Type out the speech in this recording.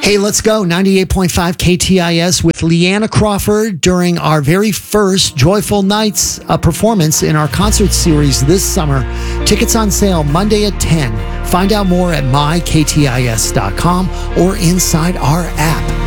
Hey, let's go. 98.5 KTIS with Leanna Crawford during our very first Joyful Nights performance in our concert series this summer. Tickets on sale Monday at 10. Find out more at myktis.com or inside our app.